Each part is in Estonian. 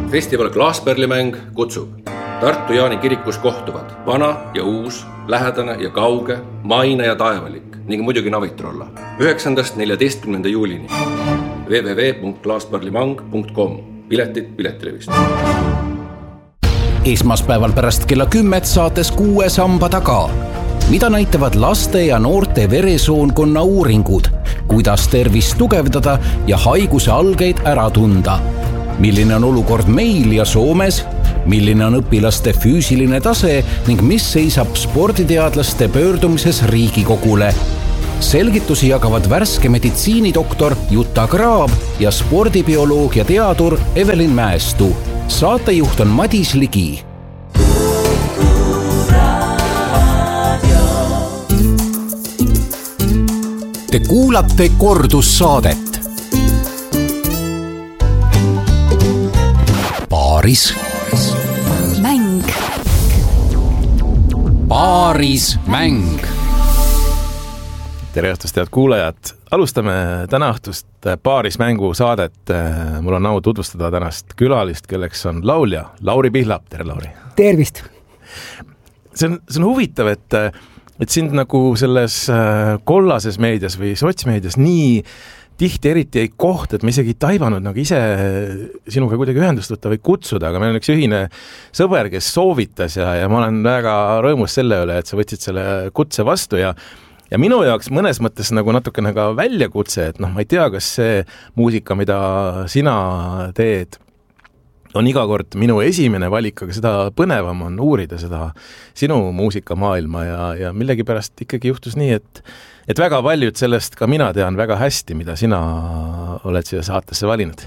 Festival Klaasperlimäng kutsub. Tartu Jaani kirikus kohtuvad vana ja uus, lähedane ja kauge, maine ja taevalik ning muidugi Navitrolla. 9.–14. juulini. www.klaasperlimang.com. Piletid Piletilevist. Esmaspäeval pärast kella 10 saates 6 samba taga. Mida näitavad laste ja noorte veresoonkonna uuringud? Kuidas tervist tugevdada ja haiguse algeid ära tunda? Milline on olukord meil ja Soomes? Milline on õpilaste füüsiline tase ning mis seisab sporditeadlaste pöördumises Riigikogule? Selgitusi jagavad värske meditsiinidoktor Jutta Graab ja spordibioloogia teadur Evelin Mäestu. Saatejuht on Madis Ligi. Te kuulate kordussaadet. Paaris mäng. Paaris mäng. Tere õhtust, head kuulajad. Alustame täna õhtust Paaris mängu saadet. Mul on au tutvustada tänast külalist, kelleks on laulja Lauri Pihlap. Tere, Lauri. Tervist. See on huvitav, et sind nagu selles kollases meedias või sotsmeedias nii tihti eriti ei koht, et ma isegi ei taibanud nagu ise sinuga kuidagi ühendust võtta või kutsuda, aga meil on üks ühine sõber, kes soovitas ja ma olen väga rõõmus selle üle, et sa võtsid selle kutse vastu ja minu jaoks mõnes mõttes nagu natukene ka väljakutse, et ma ei tea, kas see muusika, mida sina teed, on iga kord minu esimene valik, aga seda põnevam on uurida seda sinu muusikamaailma ja millegipärast ikkagi juhtus nii, et väga paljud sellest ka mina tean väga hästi, mida sina oled siia saatesse valinud.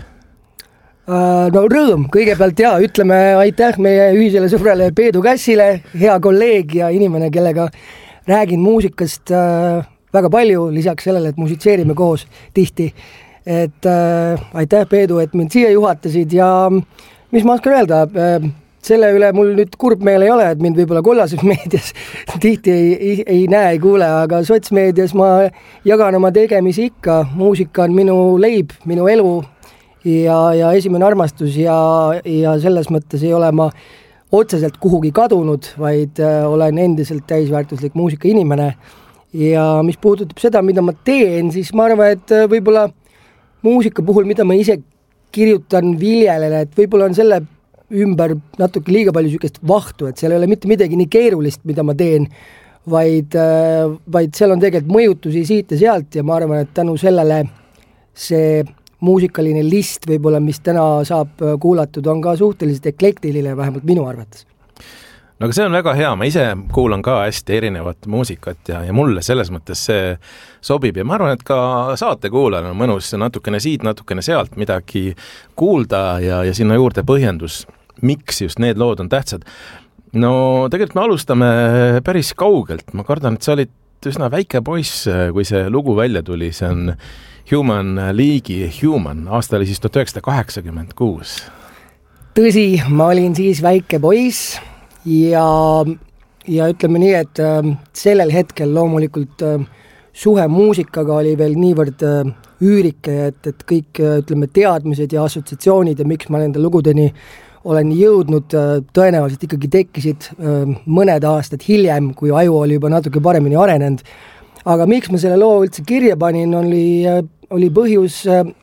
No rõõm, kõigepealt ütleme aitäh meie ühisele sõbrale Peedu Kässile, hea kolleeg ja inimene, kellega räägin muusikast väga palju, lisaks sellele, et musitseerime koos tihti. Et aitäh Peedu, et mind siia juhatasid ja mis ma oskan öelda, selle üle mul nüüd kurb meel ei ole, et mind võib-olla kollases meedias tihti ei näe, ei kuule, aga sotsmeedias ma jagan oma tegemisi ikka. Muusika on minu leib, minu elu ja esimene armastus ja selles mõttes ei ole ma otseselt kuhugi kadunud, vaid olen endiselt täisväärtuslik muusika inimene. Ja mis puudutab seda, mida ma teen, siis ma arvan, et võib-olla muusika puhul, mida ma ise kirjutan viljelen, et võib-olla on selle ümber natuke liiga palju sükest vahtu, et seal ei ole mitte midagi nii keerulist, mida ma teen, vaid seal on tegelikult mõjutusi siit ja sealt ja ma arvan, et tänu sellele see muusikaline list võib-olla, mis täna saab kuulatud, on ka suhteliselt eklektiline, vähemalt minu arvates. No aga see on väga hea, ma ise kuulan ka hästi erinevat muusikat ja mulle selles mõttes see sobib ja ma arvan, et ka saate kuulajal on mõnus natukene siit, natukene sealt midagi kuulda ja sinna juurde põhjendus, miks just need lood on tähtsad. No tegelikult me alustame päris kaugelt, ma kardan, et sa olid üsna väike poiss, kui see lugu välja tuli, see on Human League'i Human, aasta oli siis 1986. Tõsi, ma olin siis väike poiss ja ütleme nii, et sellel hetkel loomulikult suhe muusikaga oli veel niivõrd üürike, et kõik ütleme teadmised ja assotsiatsioonid ja miks ma nende lugudeni olen jõudnud, tõenäoliselt ikkagi tekkisid mõned aastad hiljem, kui aju oli juba natuke paremini arenenud. Aga miks ma selle loo üldse kirja panin, oli põhjus,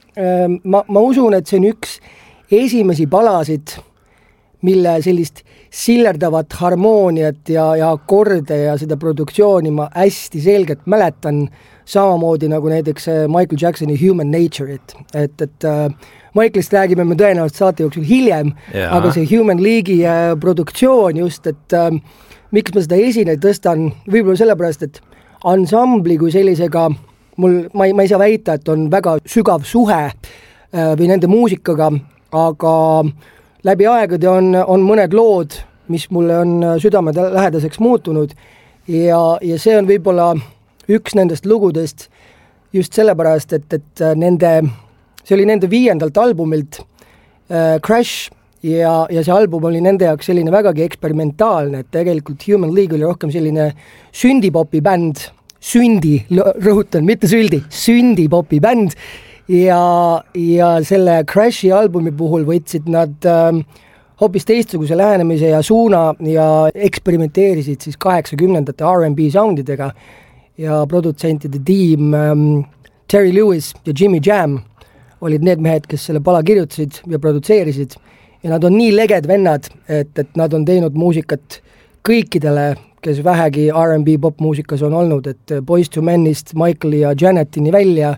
ma usun, et see on üks esimesi palasid, mille sellist sillerdavat harmooniat ja akorde ja seda produktsiooni ma hästi selgelt mäletan, samamoodi nagu näiteks Michael Jacksoni Human Nature'it. Et Michaelist räägime me tõenäoliselt saate jooksul hiljem, aga see Human League'i produktsioon just, et miks ma seda esine tõstan, võib-olla sellepärast, et ansambli kui sellisega ma ei saa väita, et on väga sügav suhe või nende muusikaga, aga läbi aegade on mõned lood, mis mulle on südame lähedaseks muutunud ja see on võib-olla üks nendest lugudest just sellepärast, et see oli nende 5. albumilt Crash ja see album oli nende jaoks selline vägagi eksperimentaalne, et tegelikult Human League oli rohkem selline sündipopi bänd, rõhutan, mitte süldi, sündipopi bänd ja selle Crashi albumi puhul võtsid nad hoopis teistsuguse lähenemise ja suuna ja eksperimenteerisid siis 80ndate R&B soundidega ja produtsentide tiim Terry Lewis ja Jimmy Jam olid need mehed, kes selle pala kirjutasid ja produtseerisid ja nad on nii leged vennad, et nad on teinud muusikat kõikidele, kes vähegi R&B popmuusikas on olnud, et Boyz II Menist Michaeli ja Janetini välja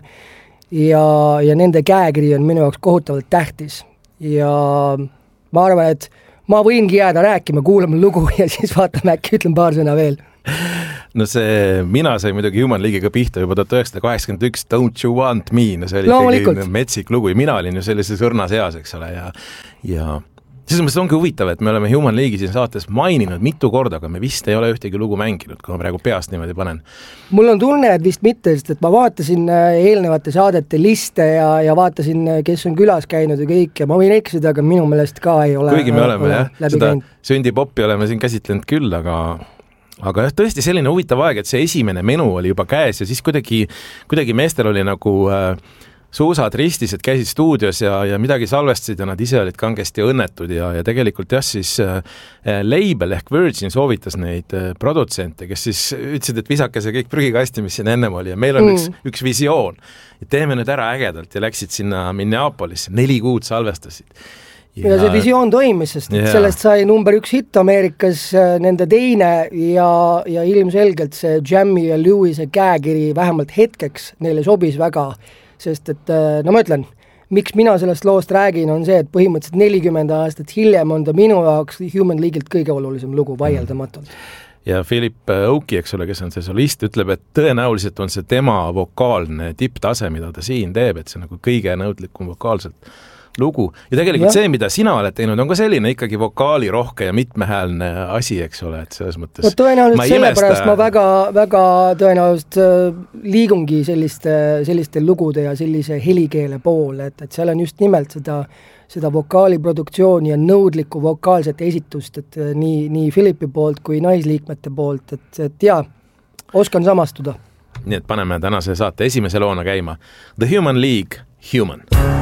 ja nende käekiri on minu jaoks kohutavalt tähtis ja ma arvan, et ma võingi jääda rääkima, kuulame lugu ja siis vaatame, äkki ütlen paar sõna veel. No mina sai muidugi Human League'iga pihta juba 1981 Don't You Want Me, no see oli ikkagi metsik lugu ja mina olin ju sellises õrnas eas, eks ole, ja selles mõttes ongi huvitav, et me oleme Human League'i siin saates maininud mitu korda, aga me vist ei ole ühtegi lugu mänginud, kui ma praegu peast niimoodi panen. Mul on tunne, et vist mitte, sest et ma vaatasin eelnevate saadete liste ja vaatasin, kes on külas käinud ja kõik ja ma võin eksida, aga minu meelest ka ei ole. Kuigi me oleme seda sündipoppi oleme siin käsitlenud küll, aga tõesti selline huvitav aeg, et see esimene menu oli juba käes ja siis kuidagi meestel oli nagu suusad ristis, et käisid stuudios ja midagi salvestasid ja nad ise olid kangesti õnnetud ja tegelikult siis label ehk Virgin soovitas neid produtsente, kes siis ütlesid, et visake see kõik prügikasti, mis siin ennem oli ja meil on üks visioon. Ja teeme nüüd ära ägedalt ja läksid sinna Minneapolisse, 4 kuud salvestasid. Ja see visioon toimis, sest sellest sai number 1 hitt Ameerikas, nende teine ja ilmselgelt see Jammi ja Lewise käekiri vähemalt hetkeks neile sobis väga, sest et no ma ütlen, miks mina sellest loost räägin, on see, et põhimõtteliselt 40 aastat hiljem on ta minu jaoks Human League'ilt kõige olulisem lugu vaieldamatult. Ja Philip Oakey, eks ole, kes on see solist, ütleb, et tõenäoliselt on see tema vokaalne tipptase, mida ta siin teeb, et see nagu kõige nõudlikum vokaalselt lugu. Ja tegelikult see, mida sina oled teinud, on ka selline ikkagi vokaalirohke ja mitmehäälne asi, eks ole, et selles mõttes... No tõenäoliselt sellepärast ma väga tõenäoliselt liigungi selliste lugude ja sellise helikeele poole, et seal on just nimelt seda vokaaliproduktsiooni ja nõudlikku vokaalset esitust, et nii Philippi poolt kui naisliikmete poolt, et jaa, oskan samastuda. Nii et paneme tänase saate esimese loona käima. The Human League, Human.